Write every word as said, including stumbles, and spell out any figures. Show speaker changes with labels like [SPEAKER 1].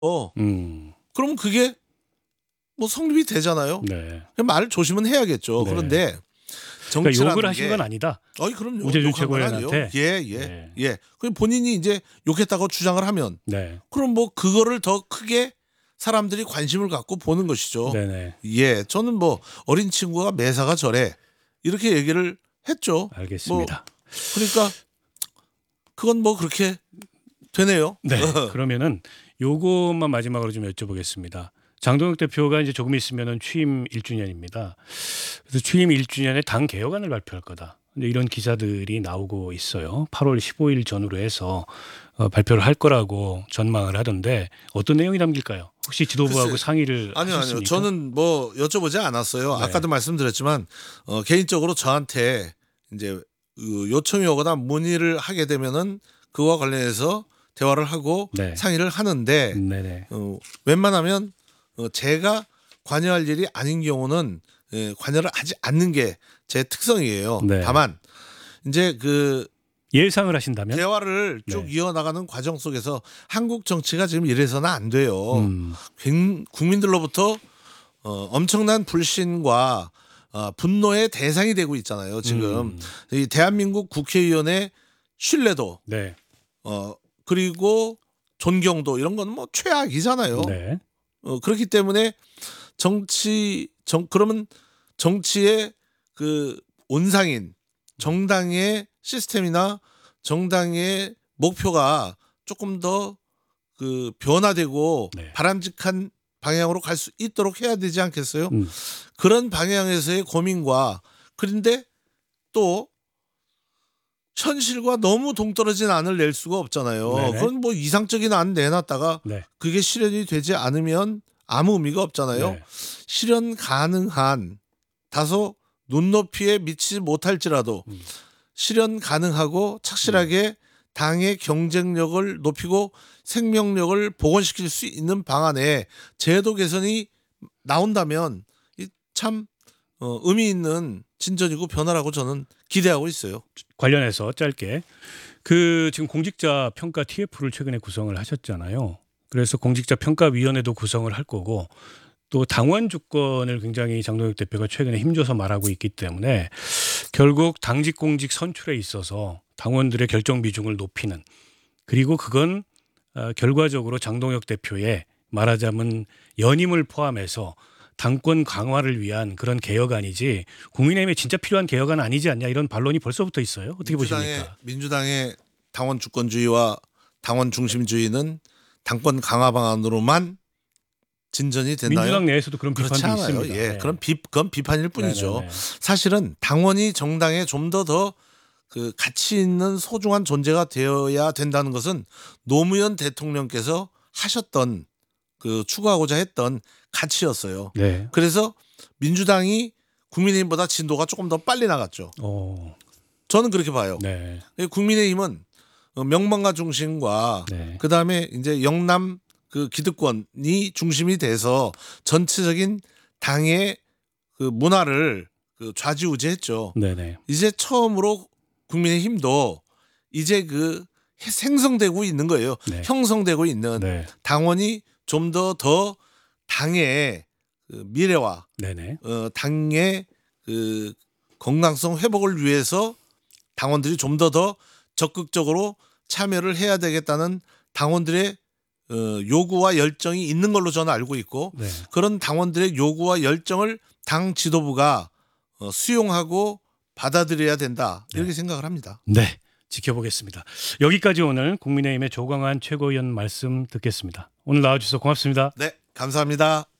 [SPEAKER 1] 어.
[SPEAKER 2] 음.
[SPEAKER 1] 그러면 그게 뭐 성립이 되잖아요.
[SPEAKER 2] 네.
[SPEAKER 1] 말을 조심은 해야겠죠.
[SPEAKER 2] 네.
[SPEAKER 1] 그런데
[SPEAKER 2] 그러니까
[SPEAKER 1] 정치라는
[SPEAKER 2] 욕을 하신
[SPEAKER 1] 게,
[SPEAKER 2] 건 아니다.
[SPEAKER 1] 어이 그럼요.
[SPEAKER 2] 우재준
[SPEAKER 1] 욕한 건 아니에요.
[SPEAKER 2] 최고위원한테.
[SPEAKER 1] 예, 예,
[SPEAKER 2] 네.
[SPEAKER 1] 예. 그럼 본인이 이제 욕했다고 주장을 하면,
[SPEAKER 2] 네.
[SPEAKER 1] 그럼 뭐 그거를 더 크게 사람들이 관심을 갖고 보는 것이죠.
[SPEAKER 2] 네네.
[SPEAKER 1] 예, 저는 뭐 어린 친구가 매사가 저래 이렇게 얘기를 했죠.
[SPEAKER 2] 알겠습니다.
[SPEAKER 1] 뭐 그러니까 그건 뭐 그렇게 되네요.
[SPEAKER 2] 네. 그러면은 요것만 마지막으로 좀 여쭤보겠습니다. 장동혁 대표가 이제 조금 있으면은 취임 일 주년입니다. 그래서 취임 일 주년에 당 개혁안을 발표할 거다. 근데 이런 기사들이 나오고 있어요. 팔월 십오일 전후로 해서 어, 발표를 할 거라고 전망을 하던데 어떤 내용이 담길까요? 혹시 지도부하고
[SPEAKER 1] 글쎄,
[SPEAKER 2] 상의를
[SPEAKER 1] 아니요,
[SPEAKER 2] 하셨습니까?
[SPEAKER 1] 아니요. 저는 뭐 여쭤보지 않았어요.
[SPEAKER 2] 네.
[SPEAKER 1] 아까도 말씀드렸지만 어, 개인적으로 저한테 이제 그 요청이 오거나 문의를 하게 되면은 그와 관련해서 대화를 하고
[SPEAKER 2] 네.
[SPEAKER 1] 상의를 하는데
[SPEAKER 2] 네네.
[SPEAKER 1] 어, 웬만하면 어, 제가 관여할 일이 아닌 경우는 예, 관여를 하지 않는 게 제 특성이에요.
[SPEAKER 2] 네.
[SPEAKER 1] 다만 이제 그
[SPEAKER 2] 예상을 하신다면?
[SPEAKER 1] 대화를 쭉
[SPEAKER 2] 네.
[SPEAKER 1] 이어나가는 과정 속에서 한국 정치가 지금 이래서는 안 돼요.
[SPEAKER 2] 음.
[SPEAKER 1] 굉- 국민들로부터 어, 엄청난 불신과 어, 분노의 대상이 되고 있잖아요. 지금
[SPEAKER 2] 음.
[SPEAKER 1] 이 대한민국 국회의원의 신뢰도
[SPEAKER 2] 네.
[SPEAKER 1] 어, 그리고 존경도 이런 건 뭐 최악이잖아요.
[SPEAKER 2] 네.
[SPEAKER 1] 어, 그렇기 때문에 정치 정 그러면 정치의 그 온상인 정당의 시스템이나 정당의 목표가 조금 더 그 변화되고
[SPEAKER 2] 네.
[SPEAKER 1] 바람직한 방향으로 갈 수 있도록 해야 되지 않겠어요?
[SPEAKER 2] 음.
[SPEAKER 1] 그런 방향에서의 고민과 그런데 또 현실과 너무 동떨어진 안을 낼 수가 없잖아요.
[SPEAKER 2] 네네.
[SPEAKER 1] 그건 뭐 이상적인 안 내놨다가
[SPEAKER 2] 네.
[SPEAKER 1] 그게 실현이 되지 않으면 아무 의미가 없잖아요.
[SPEAKER 2] 네.
[SPEAKER 1] 실현 가능한 다소 눈높이에 미치지 못할지라도
[SPEAKER 2] 음.
[SPEAKER 1] 실현 가능하고 착실하게 당의 경쟁력을 높이고 생명력을 복원시킬 수 있는 방안에 제도 개선이 나온다면 이 참 어, 의미 있는 진전이고 변화라고 저는 기대하고 있어요.
[SPEAKER 2] 관련해서 짧게 그 지금 공직자 평가 티에프를 최근에 구성을 하셨잖아요. 그래서 공직자 평가위원회도 구성을 할 거고 또 당원 주권을 굉장히 장동혁 대표가 최근에 힘줘서 말하고 있기 때문에 결국 당직 공직 선출에 있어서 당원들의 결정 비중을 높이는 그리고 그건 어, 결과적으로 장동혁 대표의 말하자면 연임을 포함해서 당권 강화를 위한 그런 개혁안이지 국민의힘에 진짜 필요한 개혁안 아니지 않냐 이런 반론이 벌써부터 있어요. 어떻게
[SPEAKER 1] 민주당의,
[SPEAKER 2] 보십니까?
[SPEAKER 1] 민주당의 당원 주권주의와 당원 중심주의는 당권 강화 방안으로만 진전이 됐나요?
[SPEAKER 2] 민주당 내에서도 그런
[SPEAKER 1] 그렇지
[SPEAKER 2] 비판도
[SPEAKER 1] 않아요.
[SPEAKER 2] 있습니다.
[SPEAKER 1] 예,
[SPEAKER 2] 네.
[SPEAKER 1] 그런 비, 그건 비판일 뿐이죠.
[SPEAKER 2] 네네네.
[SPEAKER 1] 사실은 당원이 정당에 좀 더 더 그 가치 있는 소중한 존재가 되어야 된다는 것은 노무현 대통령께서 하셨던 그 추구하고자 했던 가치였어요.
[SPEAKER 2] 네.
[SPEAKER 1] 그래서 민주당이 국민의힘보다 진도가 조금 더 빨리 나갔죠.
[SPEAKER 2] 어,
[SPEAKER 1] 저는 그렇게 봐요.
[SPEAKER 2] 네.
[SPEAKER 1] 국민의힘은 명망과 중심과
[SPEAKER 2] 네.
[SPEAKER 1] 그 다음에 이제 영남 그 기득권이 중심이 돼서 전체적인 당의 그 문화를 그 좌지우지했죠.
[SPEAKER 2] 네네.
[SPEAKER 1] 이제 처음으로 국민의힘도 이제 그 생성되고 있는 거예요.
[SPEAKER 2] 네.
[SPEAKER 1] 형성되고 있는
[SPEAKER 2] 네.
[SPEAKER 1] 당원이 좀 더 더 당의 그 미래와
[SPEAKER 2] 네네.
[SPEAKER 1] 어, 당의 그 건강성 회복을 위해서 당원들이 좀 더 더 적극적으로 참여를 해야 되겠다는 당원들의 어, 요구와 열정이 있는 걸로 저는 알고 있고
[SPEAKER 2] 네.
[SPEAKER 1] 그런 당원들의 요구와 열정을 당 지도부가 어, 수용하고 받아들여야 된다 이렇게 생각을 합니다.
[SPEAKER 2] 네. 지켜보겠습니다. 여기까지 오늘 국민의힘의 조광한 최고위원 말씀 듣겠습니다. 오늘 나와주셔서 고맙습니다.
[SPEAKER 1] 네, 감사합니다.